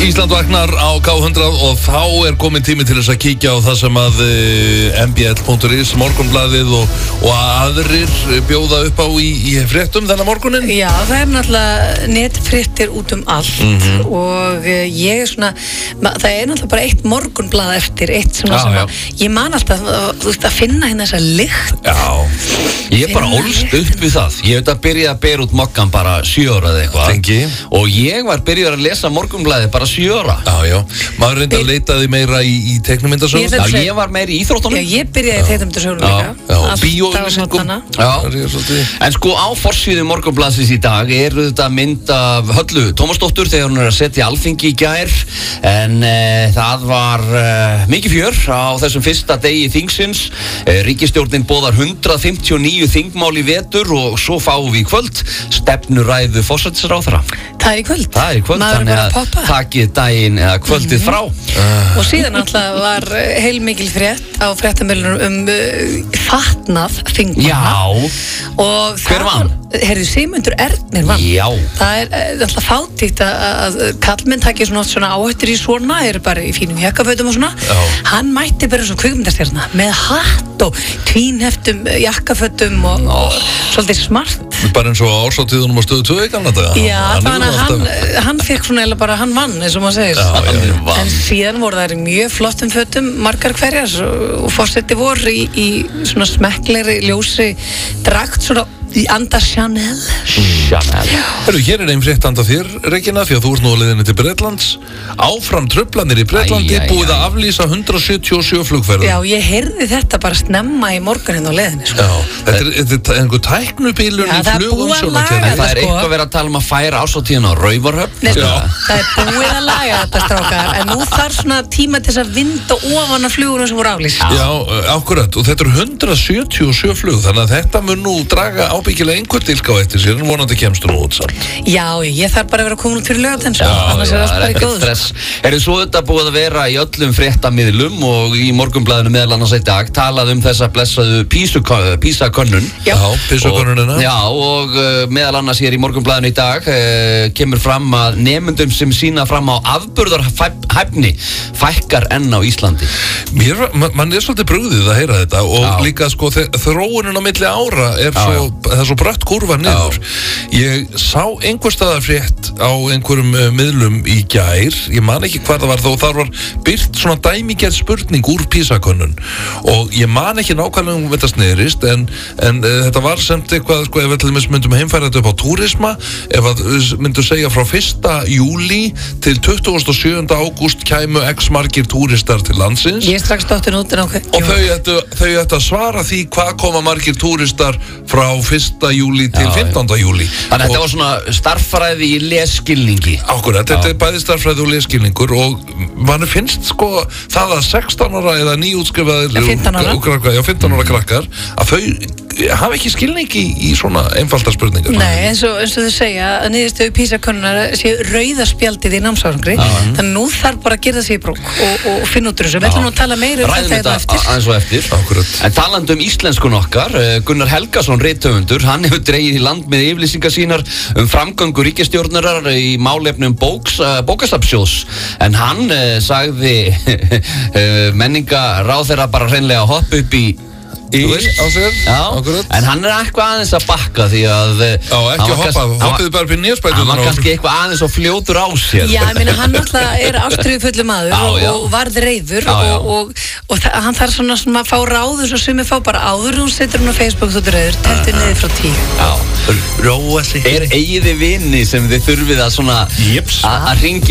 Ísland vaknar á K100 og þá komin tími til þess að kíkja á það sem að mbl.is, Morgunblaðið og aðrir bjóða upp á í fréttum þennan morgunin. Já, það náttúrulega netfréttir út allt og ég svona, það náttúrulega bara eitt Morgunblað eftir, eitt sem ég man alltaf, þú veist, að finna hérna þessa lykt. Já, ég bara ólst upp við það. Ég veit að byrja að bera út mokkan bara 7 ára eða eitthvað. Tengi. Og ég var byrjuð að lesa Morgunblaðið bara 7 ára. Já, maður reyndi að leitaði meira í teiknumyndasögum. Já, ég var meira í íþróttunum. Já, ég byrjaði í teiknumyndasögum líka. Já, bíóauglýsingum. En sko á forsíðu Morgunblaðsins í dag þetta mynd af Höllu Tómasdóttur þegar hún að setja Alþingi í gær, en það var mikið fjör á þessum fyrsta degi þingsins. Ríkisstjórnin boðar 159 þingmál í vetur og svo fáum við í kvöld stefnuræðu forsætisráðherra. Það í kvöld. Það í kvöld, þannig að takið daginn eða kvöldið frá. Og síðan alltaf var heilmikil frétt á fréttamöllunum fatnað þingmanna. Já. Og hver vann? Heyrðu, Sigmundur Ernir vann. Já. Það alltaf fátíkt að kallmenn takir svona áhættir í svona, eru bara í fínum jakkafötum og svona. Já. Hann mætti bara svo kvikmyndastjarna með hatt og tvínheftum jakkafötum og svolítið smart. Bara eins og ársáttíðunum á Stöð 2 í gamla daga. Já, þannig að hann fekk svona eða bara hann vann, eins og maður segir. Já. En síðan voru það í mjög flottum fötum, margar hverjar, og forseti voru í svona smekklegri ljósi drakt, svona í anda Chanel. Heyrðu, hér einn frétt handa þér, Regína, því að þú ert nú á leiðinni til Bretlands. Áfram truflanir í Bretlandi, búið að aflýsa 177 flugferðum. Já, ég heyrði þetta bara snemma í morgun hérna á leiðinni, sko. Já, þetta er einhver tæknubílun í flugumsjónarkerfi. Það er eitthvað verið að tala um að færa ársáttíðina á Raufarhöfn. Nei, það er búið að laga þetta, strákar, en nú þarf svona tíma til þess að vinda ofan af flugunum sem voru aflýst. Já, akkurat, og þetta eru 177 flug, þannig að þetta mun nú draga ábyggilega einhvern dilk á eftir sér, en vonandi kemst þú nú út samt. Já, ég þarf bara að vera komin út fyrir Laugardalinn, annars allt bara í góðu. Svo þetta búið að vera í öllum fréttamiðlum og í Morgunblaðinu meðal annars í dag talað um þessa blessaðu PISA-könnun. Já, PISA-könnunina. Já, og meðal annars hér í Morgunblaðinu í dag kemur fram að nemendum sem sýna fram á afburðarhæfni fækkar enn á Íslandi. Man er svolítið brugðið að heyra þetta og líka sko þróunin á milli ára það er svo brött kurva niður. Ég sá einhver staðar frétt á einhverjum miðlum í gær, ég man ekki hvað það var þó, þar var birt svona dæmigerð spurning úr PISA-könnun og ég man ekki nákvæmlega þetta snerist, en þetta var semt eitthvað, sko, ef við til dæmis myndum heimfæra þetta upp á túrisma, ef við myndum segja frá 1. júlí til 27. ágúst kæmu x margir túristar til landsins. Ég er strax dottin út en ákveð. Og þau ættu að svara því hvað koma margir túristar frá 1. júlí til 15. júlí. Þannig að þetta var svona starffræði í lesskilningi. Akkurat, þetta er bæði starffræði og lesskilningur og mann finnst sko það að 16 ára eða nýútskrifaðir 15 ára krakkar að þau hafa ekki skilningi í svona einfaldar spurningar. Nei, eins og þau segja að niðurstöðu PISA-könnunar séu rauðaspjaldið í námsárangri, þannig nú þarf bara að gera það sér í brók og finna út úr þessu. Við ætlum nú að tala meira um þetta aðeins og eftir. Akkurat. En talandi um íslenskun okkar, Gunnar Helgason rithöfundur, hann hefur dregið í land með yfirlýsingar sínar framgöngu ríkisstjórnarinnar í málefnum bókasafnssjóðs, en hann sagði menningaráðherra bara hreinlega að hoppa upp í á sér, en hann er eitthvað aðeins að bakka því að ekki hoppaðu bara fyrir nýjaspætuna. Hann var kannski eitthvað aðeins og fljótur á sér. Já, ég meina, hann alltaf er ástríðufullu maður og varð reiður og hann þarf svona að fá ráður svo sumir fá bara áður og setur hann á Facebook þú reiður, teltu niður frá 10. Róa sig. Eigið þið vini sem þið þurfið að svona að hringja